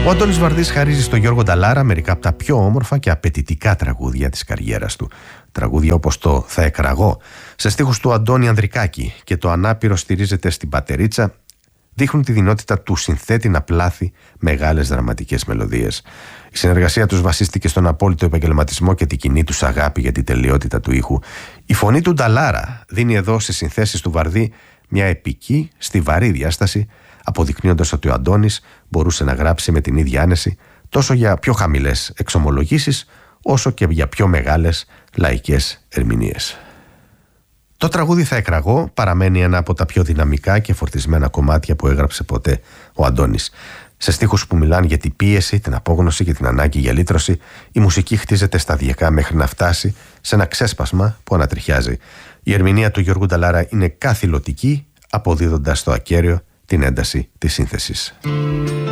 Ο Αντώνης Βαρδής χαρίζει στο Γιώργο Νταλάρα μερικά από τα πιο όμορφα και απαιτητικά τραγούδια της καριέρας του. Τραγούδια όπως το «Θα εκραγώ», σε στίχους του Αντώνη Ανδρικάκη και το «Ανάπηρο στηρίζεται στην πατερίτσα», δείχνουν τη δυνατότητα του συνθέτη να πλάθει μεγάλες δραματικές μελωδίες. Η συνεργασία τους βασίστηκε στον απόλυτο επαγγελματισμό και την κοινή τους αγάπη για την τελειότητα του ήχου. Η φωνή του Νταλάρα δίνει εδώ στις συνθέσεις του Βαρδί μια επική, στιβαρή διάσταση, αποδεικνύοντας ότι ο Αντώνης μπορούσε να γράψει με την ίδια άνεση τόσο για πιο χαμηλές εξομολογήσεις όσο και για πιο μεγάλες λαϊκές ερμηνείες. Το τραγούδι «Θα εκραγώ» παραμένει ένα από τα πιο δυναμικά και φορτισμένα κομμάτια που έγραψε ποτέ ο Αντώνης. Σε στίχους που μιλάνε για την πίεση, την απόγνωση και την ανάγκη για λύτρωση, η μουσική χτίζεται σταδιακά μέχρι να φτάσει σε ένα ξέσπασμα που ανατριχιάζει. Η ερμηνεία του Γιώργου Νταλάρα είναι καθηλωτική, αποδίδοντας στο ακέραιο την ένταση της σύνθεσης.